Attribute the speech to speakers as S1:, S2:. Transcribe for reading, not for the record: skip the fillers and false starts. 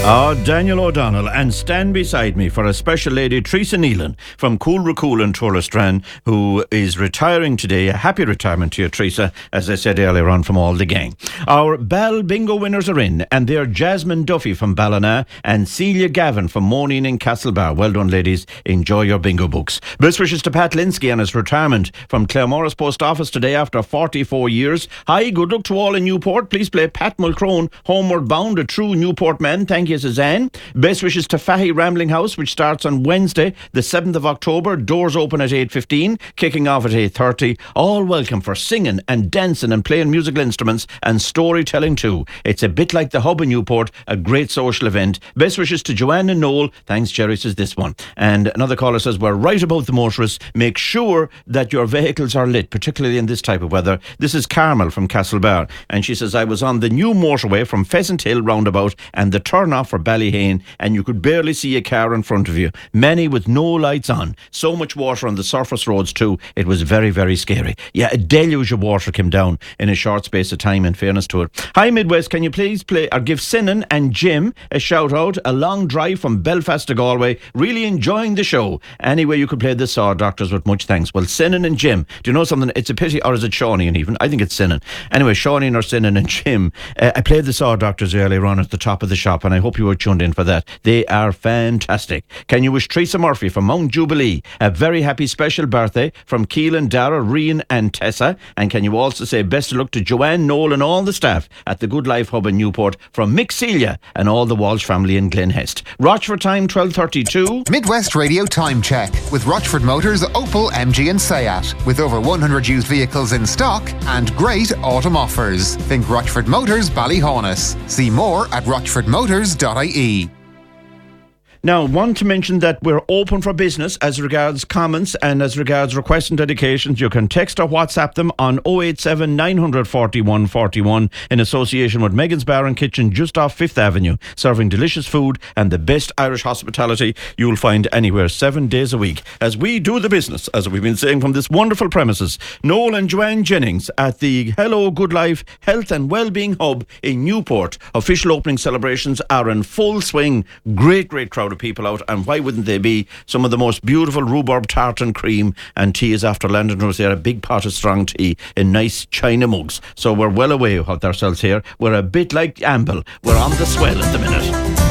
S1: Daniel O'Donnell, and stand beside me for a special lady, Teresa Nealon from Coolracool in Turlestran, who is retiring today. A happy retirement to you, Teresa, as I said earlier on, from all the gang. Our Ball Bingo winners are in, and they're Jasmine Duffy from Ballina and Celia Gavin from Moneen in Castlebar. Well done, ladies. Enjoy your bingo books. Best wishes to Pat Linsky on his retirement from Claremorris Post Office today after 44 years. Hi, good luck to all in Newport. Please play Pat Mulcrone, Homeward Bound, a true Newport man. Thank you, Suzanne. Best wishes to Fahy Rambling House, which starts on Wednesday, the 7th of October. Doors open at 8:15, kicking off at 8:30. All welcome for singing and dancing and playing musical instruments and storytelling too. It's a bit like the Hub in Newport, a great social event. Best wishes to Joanne and Noel. Thanks, Jerry, says this one. And another caller says, we're right about the motorists. Make sure that your vehicles are lit, particularly in this type of weather. This is Carmel from Castlebar, and she says, I was on the new motorway from Pheasant Hill roundabout and the turn off for Ballyhane, and you could barely see a car in front of you. Many with no lights on. So much water on the surface roads too. It was very, very scary. Yeah, a deluge of water came down in a short space of time, in fairness to it. Hi Midwest, can you please play or give Sinan and Jim a shout out? A long drive from Belfast to Galway. Really enjoying the show. Anyway, you could play the Saw Doctors with much thanks. Well, Sinan and Jim, do you know something? It's a pity, or is it Shawnee and even? I think it's Sinan. Anyway, Shawnee or Sinan and Jim. I played the Saw Doctors earlier on at the top of the shop, and I hope you were tuned in for that. They are fantastic. Can you wish Teresa Murphy from Mount Jubilee a very happy special birthday from Keelan, Dara, Rian and Tessa? And can you also say best of luck to Joanne, Noel and all the staff at the Good Life Hub in Newport from Mick Celia and all the Walsh family in Glenhest. Rochford time 12:32.
S2: Midwest Radio Time Check with Rochford Motors, Opel, MG and Seat. With over 100 used vehicles in stock and great autumn offers. Think Rochford Motors, Ballyhaunis. See more at rochfordmotors.ie.
S1: Now, want to mention that we're open for business as regards comments and as regards requests and dedications. You can text or WhatsApp them on 087 941 41 in association with Megan's Bar and Kitchen just off 5th Avenue, serving delicious food and the best Irish hospitality you'll find anywhere 7 days a week. As we do the business, as we've been saying from this wonderful premises, Noel and Joanne Jennings at the Hello Good Life Health and Wellbeing Hub in Newport. Official opening celebrations are in full swing. Great crowd of people out, and why wouldn't they be? Some of the most beautiful rhubarb tart and cream and tea is after Landon Rose there, a big pot of strong tea in nice china mugs. So we're well away of ourselves here. We're a bit like Amble. We're on the swell at the minute.